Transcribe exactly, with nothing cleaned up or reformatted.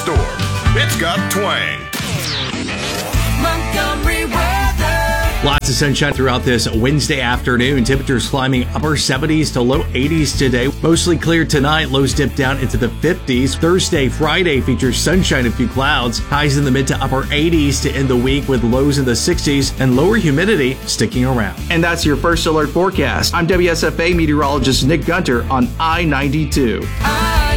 storm. It's got twang. Montgomery weather. Lots of sunshine throughout this Wednesday afternoon. Temperatures climbing upper seventies to low eighties today. Mostly clear tonight. Lows dip down into the fifties. Thursday, Friday features sunshine and few clouds. Highs in the mid to upper eighties to end the week with lows in the sixties and lower humidity sticking around. And that's your First Alert forecast. I'm W S F A meteorologist Nick Gunter on I ninety-two. I